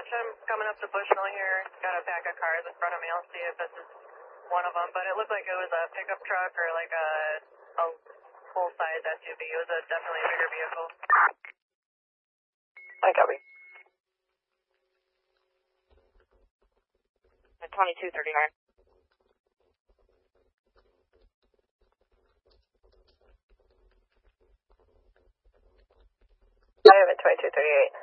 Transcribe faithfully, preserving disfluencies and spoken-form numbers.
I'm coming up to Bushnell here. Got a pack of cars in front of me. I'll see if this is one of them. But it looked like it was a pickup truck or like a, a full-size S U V. It was a definitely a bigger vehicle. I copy. twenty-two thirty-nine. I have a twenty-two thirty-eight.